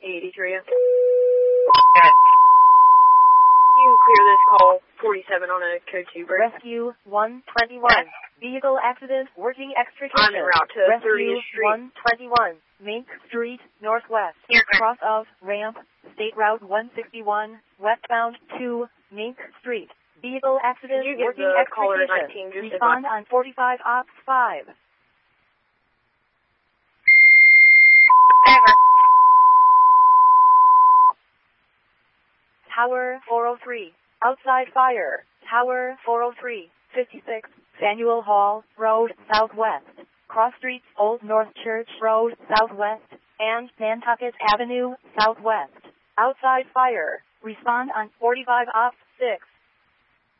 83. Okay. You can clear this call 47 on a code 2 break. Rescue 121. Vehicle accident, working extrication. En route to Rescue 30th Street. 121. Mink Street, Northwest. Here, Cross of ramp, State Route 161, westbound to Mink Street. Vehicle accident, Could you give working the caller extrication. 19 just Respond on 45 Ops 5. Over. Tower 403. Outside fire. Tower 403. 56. Samuel Hall Road, Southwest. Cross Streets, Old North Church Road, Southwest. And Nantucket Avenue, Southwest. Outside fire. Respond on 45 Ops 6.